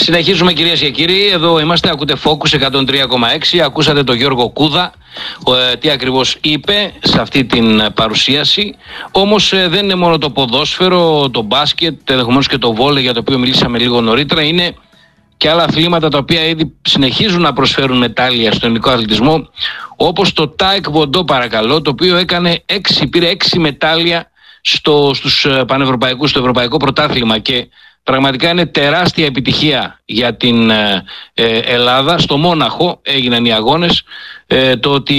Συνεχίζουμε, κυρίες και κύριοι. Εδώ είμαστε, ακούτε Focus 103,6. Ακούσατε τον Γιώργο Κούδα, τι ακριβώς είπε σε αυτή την παρουσίαση. Όμως δεν είναι μόνο το ποδόσφαιρο, το μπάσκετ, ενδεχομένως και το βόλεϊ, για το οποίο μιλήσαμε λίγο νωρίτερα. Είναι και άλλα αθλήματα τα οποία ήδη συνεχίζουν να προσφέρουν μετάλλια στον ελληνικό αθλητισμό, όπως το ΤΑΕΚ Βοντό, παρακαλώ, το οποίο πήρε 6 μετάλλια στους πανευρωπαϊκούς, στο ευρωπαϊκό πρωτάθλημα, και πραγματικά είναι τεράστια επιτυχία για την Ελλάδα. Στο Μόναχο έγιναν οι αγώνες. Το ότι